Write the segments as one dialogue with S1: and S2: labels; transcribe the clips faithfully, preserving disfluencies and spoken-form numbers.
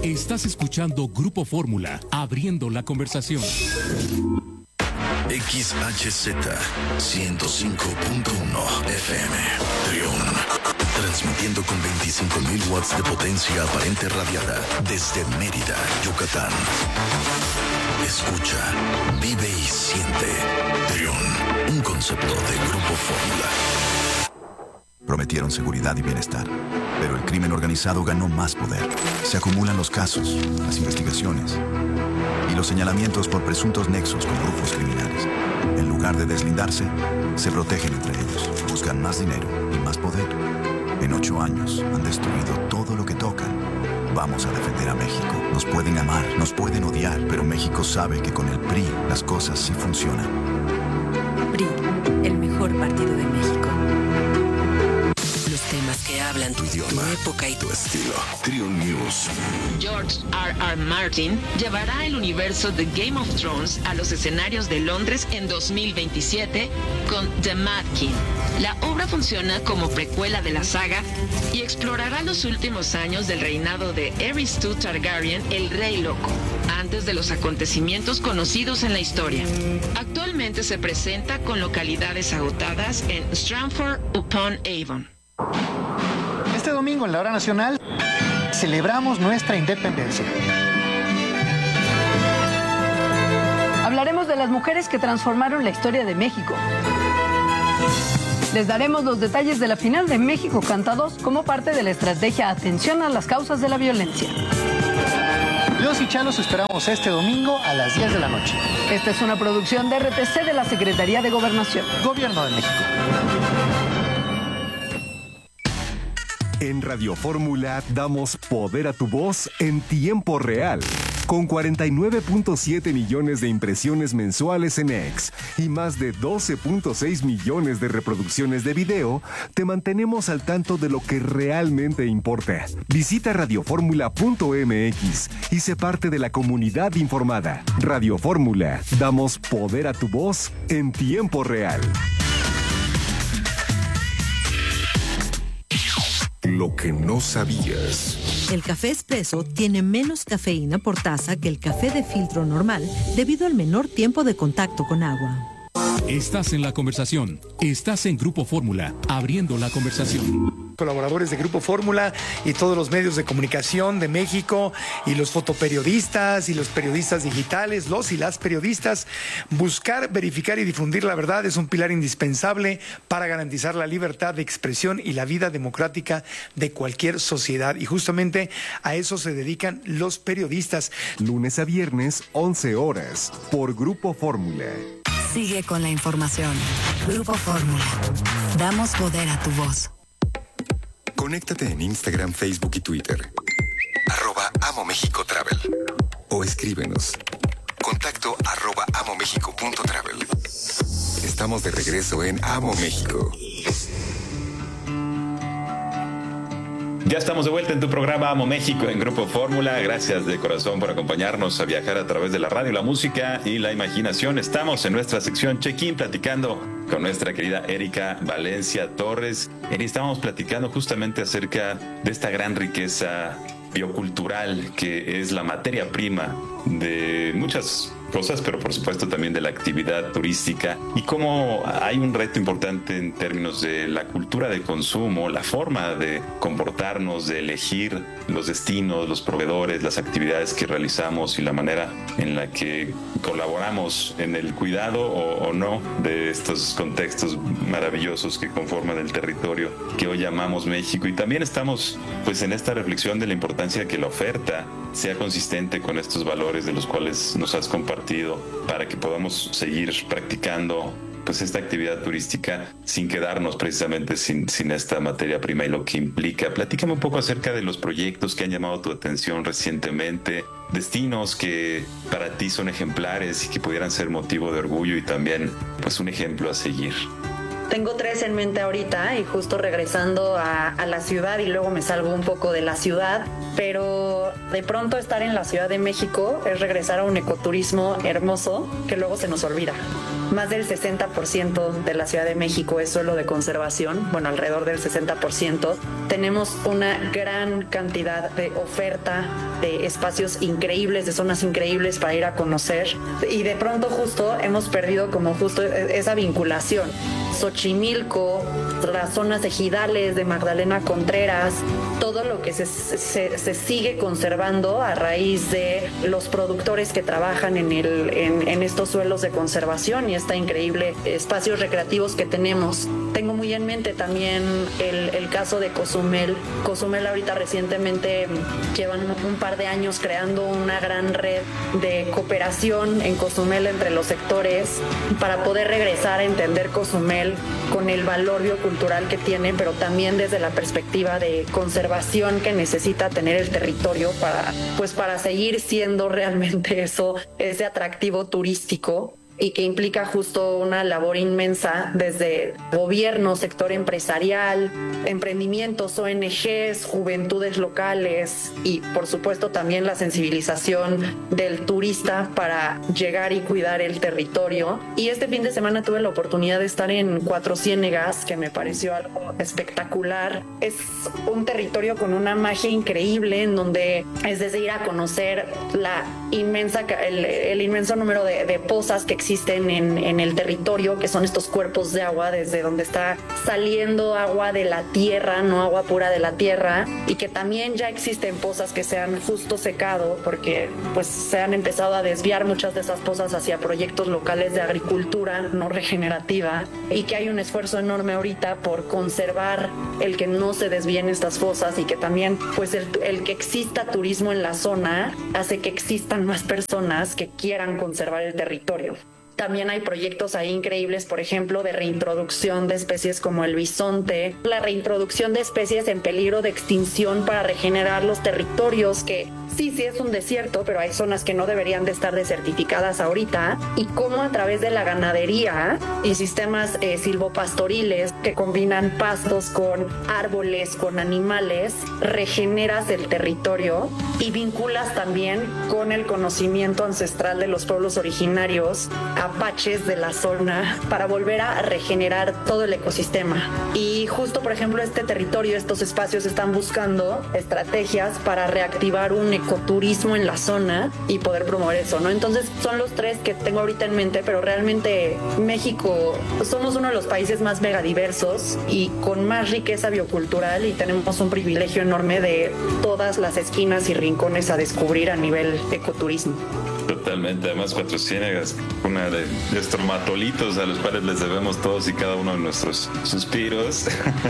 S1: Estás escuchando Grupo Fórmula, abriendo la conversación.
S2: X H Z ciento cinco punto uno F M, Trión. Transmitiendo con veinticinco mil watts de potencia aparente radiada desde Mérida, Yucatán. Escucha, vive y siente. Trión, un concepto de Grupo Fórmula.
S3: Prometieron seguridad y bienestar, pero el crimen organizado ganó más poder. Se acumulan los casos, las investigaciones y los señalamientos por presuntos nexos con grupos criminales. En lugar de deslindarse, se protegen entre ellos, buscan más dinero y más poder. En ocho años han destruido todo lo que tocan. Vamos a defender a México. Nos pueden amar, nos pueden odiar, pero México sabe que con el P R I las cosas sí funcionan.
S4: P R I, el mejor partido de México. Los temas que hablan tu idioma, tu época y tu estilo.
S2: Trión News.
S5: George R R. Martin llevará el universo de Game of Thrones a los escenarios de Londres en dos mil veintisiete con The Mad King. La obra funciona como precuela de la saga y explorará los últimos años del reinado de Aerys two Targaryen, el Rey Loco, antes de los acontecimientos conocidos en la historia. Actualmente se presenta con localidades agotadas en Stratford-upon-Avon.
S6: Este domingo en la hora nacional celebramos nuestra independencia.
S7: Hablaremos de las mujeres que transformaron la historia de México. Les daremos los detalles de la final de México Canta dos como parte de la estrategia Atención a las causas de la violencia.
S6: Los y Chalos esperamos este domingo a las diez de la noche.
S7: Esta es una producción de R T C de la Secretaría de Gobernación.
S6: Gobierno de México.
S8: En Radio Fórmula damos poder a tu voz en tiempo real. Con cuarenta y nueve punto siete millones de impresiones mensuales en X y más de doce punto seis millones de reproducciones de video, te mantenemos al tanto de lo que realmente importa. Visita radioformula punto m x y sé parte de la comunidad informada. Radio Fórmula, damos poder a tu voz en tiempo real.
S2: Lo que no sabías.
S4: El café expreso tiene menos cafeína por taza que el café de filtro normal debido al menor tiempo de contacto con agua.
S1: Estás en la conversación. Estás en Grupo Fórmula, abriendo la conversación.
S9: Colaboradores de Grupo Fórmula y todos los medios de comunicación de México y los fotoperiodistas y los periodistas digitales, los y las periodistas, buscar, verificar y difundir la verdad es un pilar indispensable para garantizar la libertad de expresión y la vida democrática de cualquier sociedad. Y justamente a eso se dedican los periodistas.
S8: Lunes a viernes, once horas, por Grupo Fórmula.
S4: Sigue con la información. Grupo Fórmula. Damos poder a tu voz.
S2: Conéctate en Instagram, Facebook y Twitter. Arroba Amo México Travel. O escríbenos. Contacto arroba amomexico.travel. Estamos de regreso en Amo México.
S10: Ya estamos de vuelta en tu programa Amo México en Grupo Fórmula. Gracias de corazón por acompañarnos a viajar a través de la radio, la música y la imaginación. Estamos en nuestra sección Check-in platicando con nuestra querida Erika Valencia Torres. Y estábamos platicando justamente acerca de esta gran riqueza biocultural que es la materia prima de muchas cosas, pero por supuesto también de la actividad turística, y cómo hay un reto importante en términos de la cultura de consumo, la forma de comportarnos, de elegir los destinos, los proveedores, las actividades que realizamos y la manera en la que colaboramos en el cuidado o, o no de estos contextos maravillosos que conforman el territorio que hoy llamamos México. Y también estamos pues en esta reflexión de la importancia que la oferta sea consistente con estos valores de los cuales nos has compartido para que podamos seguir practicando pues esta actividad turística sin quedarnos precisamente sin, sin esta materia prima y lo que implica. Platícame un poco acerca de los proyectos que han llamado tu atención recientemente, destinos que para ti son ejemplares y que pudieran ser motivo de orgullo y también pues un ejemplo a seguir.
S11: Tengo tres en mente ahorita y justo regresando a, a la ciudad y luego me salgo un poco de la ciudad, pero de pronto estar en la Ciudad de México es regresar a un ecoturismo hermoso que luego se nos olvida. Más del sesenta por ciento de la Ciudad de México es suelo de conservación, bueno, alrededor del sesenta por ciento. Tenemos una gran cantidad de oferta, de espacios increíbles, de zonas increíbles para ir a conocer. Y de pronto justo hemos perdido como justo esa vinculación. Xochimilco, las zonas ejidales de Magdalena Contreras, todo lo que se, se, se sigue conservando a raíz de los productores que trabajan en, el, en, en estos suelos de conservación y esta increíble espacios recreativos que tenemos. Tengo muy en mente también el, el caso de Cozumel. Cozumel ahorita recientemente llevan un par de años creando una gran red de cooperación en Cozumel entre los sectores para poder regresar a entender Cozumel con el valor biocultural que tiene, pero también desde la perspectiva de conservación que necesita tener el territorio para, pues, para seguir siendo realmente eso, ese atractivo turístico. Y que implica justo una labor inmensa desde gobierno, sector empresarial, emprendimientos, O N Ges, juventudes locales y por supuesto también la sensibilización del turista para llegar y cuidar el territorio. Y este fin de semana tuve la oportunidad de estar en Cuatro Ciénegas, que me pareció algo espectacular. Es un territorio con una magia increíble en donde es desde ir a conocer la inmensa, el, el inmenso número de, de pozas que existen en, en el territorio, que son estos cuerpos de agua desde donde está saliendo agua de la tierra, no agua pura de la tierra, y que también ya existen pozas que se han justo secado porque pues se han empezado a desviar muchas de esas pozas hacia proyectos locales de agricultura no regenerativa, y que hay un esfuerzo enorme ahorita por conservar el que no se desvíen estas fosas, y que también pues el, el que exista turismo en la zona hace que existan más personas que quieran conservar el territorio. También hay proyectos ahí increíbles, por ejemplo, de reintroducción de especies como el bisonte, la reintroducción de especies en peligro de extinción para regenerar los territorios, que sí, sí es un desierto, pero hay zonas que no deberían de estar desertificadas ahorita, y cómo a través de la ganadería y sistemas eh, silvopastoriles que combinan pastos con árboles, con animales, regeneras el territorio y vinculas también con el conocimiento ancestral de los pueblos originarios, apaches de la zona, para volver a regenerar todo el ecosistema. Y justo, por ejemplo, este territorio, estos espacios están buscando estrategias para reactivar un ecoturismo en la zona y poder promover eso, ¿no? Entonces son los tres que tengo ahorita en mente, pero realmente México somos uno de los países más megadiversos y con más riqueza biocultural, y tenemos un privilegio enorme de todas las esquinas y rincones a descubrir a nivel ecoturismo.
S10: Totalmente, además Cuatro Ciénegas, una de estos matolitos a los cuales les debemos todos y cada uno de nuestros suspiros.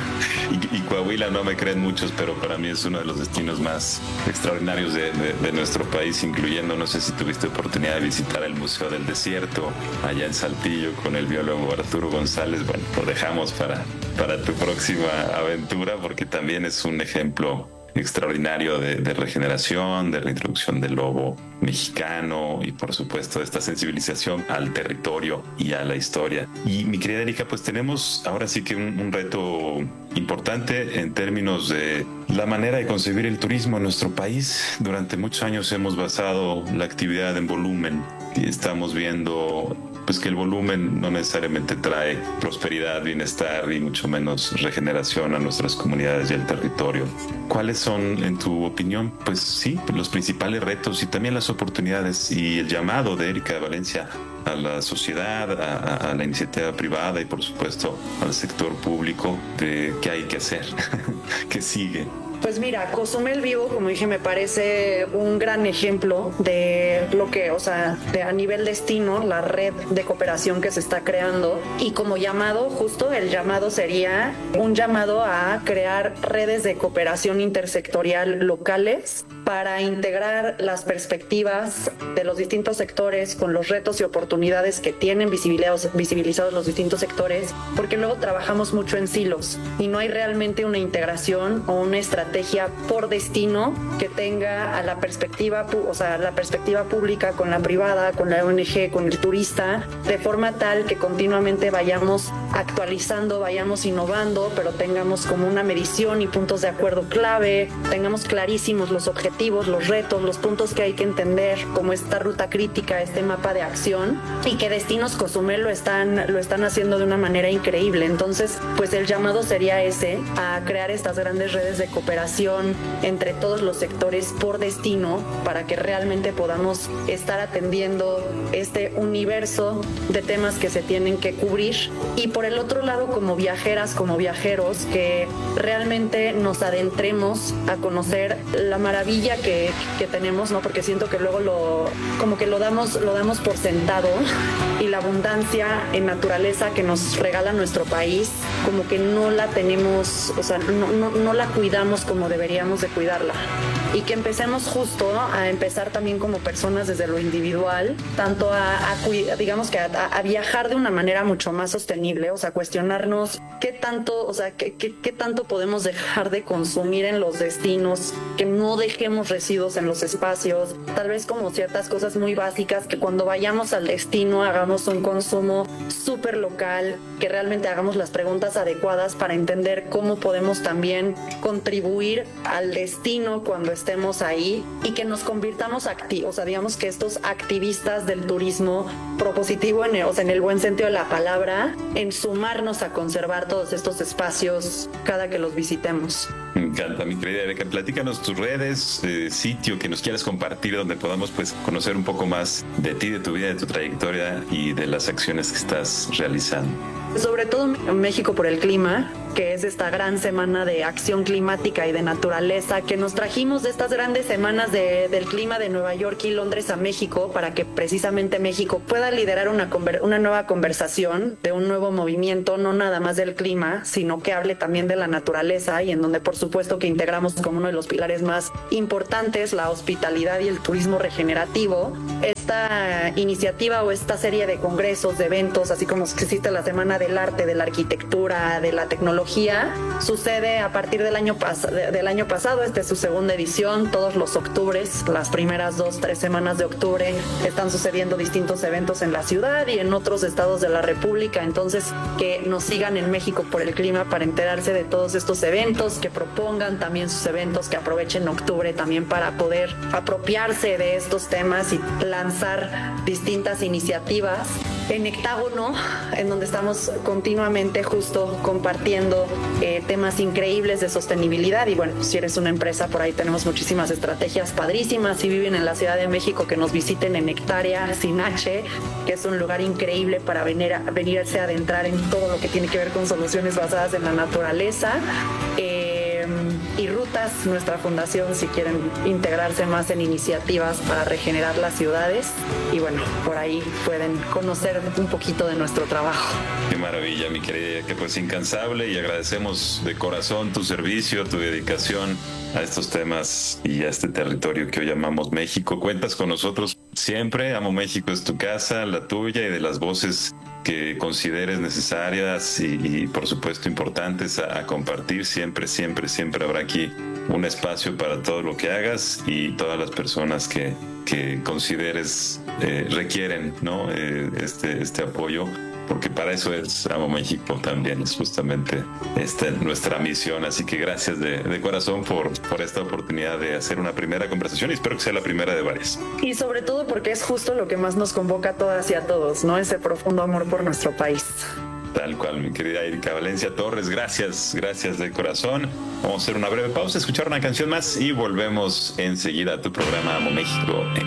S10: y, y Coahuila no me creen muchos, pero para mí es uno de los destinos más extraordinarios de, de, de nuestro país, incluyendo, no sé si tuviste oportunidad de visitar el Museo del Desierto allá en Saltillo con el biólogo Arturo González. Bueno, lo dejamos para, para tu próxima aventura, porque también es un ejemplo extraordinario de, de regeneración, de reintroducción del lobo mexicano y por supuesto de esta sensibilización al territorio y a la historia. Y mi querida Erika, pues tenemos ahora sí que un, un reto importante en términos de la manera de concebir el turismo en nuestro país. Durante muchos años hemos basado la actividad en volumen y estamos viendo pues que el volumen no necesariamente trae prosperidad, bienestar y mucho menos regeneración a nuestras comunidades y al territorio. ¿Cuáles son, en tu opinión, pues sí, los principales retos y también las oportunidades y el llamado de Erika de Valencia a la sociedad, a, a la iniciativa privada y por supuesto al sector público de qué hay que hacer, qué sigue?
S11: Pues mira, Cozumel Vivo, como dije, me parece un gran ejemplo de lo que, o sea, de a nivel destino, la red de cooperación que se está creando. Y como llamado, justo el llamado sería un llamado a crear redes de cooperación intersectorial locales para integrar las perspectivas de los distintos sectores con los retos y oportunidades que tienen visibilizados, visibilizados los distintos sectores, porque luego trabajamos mucho en silos y no hay realmente una integración o una estrategia por destino que tenga a la perspectiva, o sea, la perspectiva pública con la privada, con la O N G, con el turista, de forma tal que continuamente vayamos actualizando, vayamos innovando, pero tengamos como una medición y puntos de acuerdo clave, tengamos clarísimos los objetivos, los retos, los puntos que hay que entender, como esta ruta crítica, este mapa de acción, y que Destinos Cozumel lo están, lo están haciendo de una manera increíble. Entonces, pues el llamado sería ese, a crear estas grandes redes de cooperación entre todos los sectores por destino, para que realmente podamos estar atendiendo este universo de temas que se tienen que cubrir. Y por el otro lado, como viajeras, como viajeros, que realmente nos adentremos a conocer la maravilla que, que tenemos, ¿no? Porque siento que luego lo, como que lo damos, lo damos por sentado, y la abundancia en naturaleza que nos regala nuestro país, como que no la tenemos, o sea, no, no, no la cuidamos como deberíamos de cuidarla. Y que empecemos justo a empezar también como personas desde lo individual, tanto a, a digamos que a, a viajar de una manera mucho más sostenible, o sea, cuestionarnos qué tanto, o sea, qué, qué, qué tanto podemos dejar de consumir en los destinos, que no dejemos residuos en los espacios, tal vez como ciertas cosas muy básicas, que cuando vayamos al destino hagamos un consumo súper local, que realmente hagamos las preguntas adecuadas para entender cómo podemos también contribuir al destino cuando estemos ahí, y que nos convirtamos activos, o sea, digamos que estos activistas del turismo propositivo, en el, o sea, en el buen sentido de la palabra, en sumarnos a conservar todos estos espacios cada que los visitemos.
S10: Me encanta, mi querida Erika. Platícanos tus redes, eh, sitio que nos quieras compartir, donde podamos pues conocer un poco más de ti, de tu vida, de tu trayectoria y de las acciones que estás realizando.
S11: Sobre todo México por el Clima, que es esta gran semana de acción climática y de naturaleza que nos trajimos de estas grandes semanas de, del clima de Nueva York y Londres a México, para que precisamente México pueda liderar una, una nueva conversación de un nuevo movimiento, no nada más del clima, sino que hable también de la naturaleza, y en donde por supuesto que integramos como uno de los pilares más importantes la hospitalidad y el turismo regenerativo. Esta iniciativa o esta serie de congresos, de eventos, así como existe la Semana del Arte, de la Arquitectura, de la Tecnología, sucede a partir del año, pas- del año pasado. Esta es su segunda edición, todos los octubres, las primeras dos, tres semanas de octubre están sucediendo distintos eventos en la ciudad y en otros estados de la República. Entonces, que nos sigan en México por el Clima para enterarse de todos estos eventos, que propongan también sus eventos, que aprovechen octubre también para poder apropiarse de estos temas y lanzar distintas iniciativas. En Hectágono, en donde estamos continuamente justo compartiendo eh, temas increíbles de sostenibilidad. Y bueno, si eres una empresa, por ahí tenemos muchísimas estrategias padrísimas. Si viven en la Ciudad de México, que nos visiten en Hectárea Sin H, que es un lugar increíble para venir a, venirse a adentrar en todo lo que tiene que ver con soluciones basadas en la naturaleza. Eh, y Rutas, nuestra fundación, si quieren integrarse más en iniciativas para regenerar las ciudades. Y bueno, por ahí pueden conocer un poquito de nuestro trabajo.
S10: Qué maravilla, mi querida, que pues incansable, y agradecemos de corazón tu servicio, tu dedicación a estos temas y a este territorio que hoy llamamos México. Cuentas con nosotros siempre. Amo México es tu casa, la tuya, y de las voces que consideres necesarias y, y por supuesto importantes a, a compartir. Siempre, siempre, siempre habrá aquí un espacio para todo lo que hagas, y todas las personas que, que consideres eh, requieren, ¿no? Eh, este, este apoyo, porque para eso es Amo México también, es justamente esta nuestra misión. Así que gracias de, de corazón por, por esta oportunidad de hacer una primera conversación, y espero que sea la primera de varias.
S11: Y sobre todo porque es justo lo que más nos convoca a todas y a todos, ¿no? Ese profundo amor por nuestro país.
S10: Tal cual, mi querida Erika Valencia Torres, gracias, gracias de corazón. Vamos a hacer una breve pausa, escuchar una canción más y volvemos enseguida a tu programa Amo México en